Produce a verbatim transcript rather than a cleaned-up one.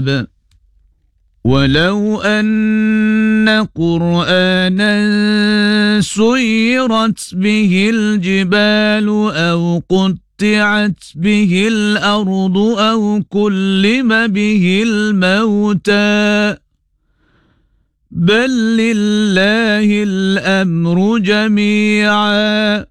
العذاب ولو أن قرآنا سيرت به الجبال أو قطعت به الأرض أو كلم به الموتى بل لله الأمر جميعا